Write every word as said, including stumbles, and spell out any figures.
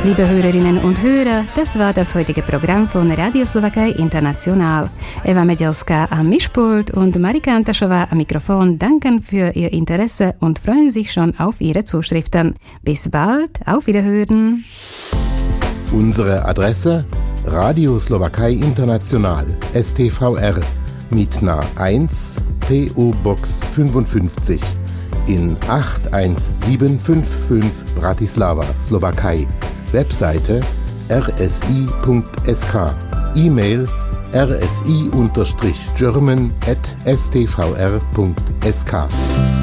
Liebe Hörerinnen und Hörer, das war das heutige Programm von Radio Slowakei International. Eva Medielska am Mischpult und Marika Antaschova am Mikrofon danken für Ihr Interesse und freuen sich schon auf Ihre Zuschriften. Bis bald, auf Wiederhören. Unsere Adresse: Radio Slowakei International, S T V R, Mitna eins, P O Box fünfundfünfzig in acht eins sieben fünf fünf Bratislava, Slowakei. Webseite r s i punkt s k, E-Mail r s i German at s t v r punkt s k.